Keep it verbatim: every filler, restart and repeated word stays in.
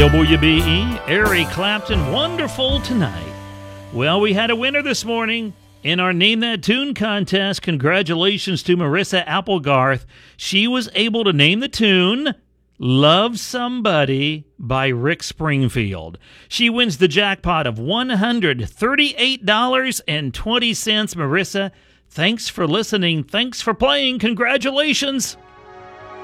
W B E, Eric Clapton, Wonderful Tonight. Well, we had a winner this morning in our Name That Tune contest. Congratulations to Marissa Applegarth. She was able to name the tune Love Somebody by Rick Springfield. She wins the jackpot of one hundred thirty-eight dollars and twenty cents. Marissa, thanks for listening. Thanks for playing. Congratulations.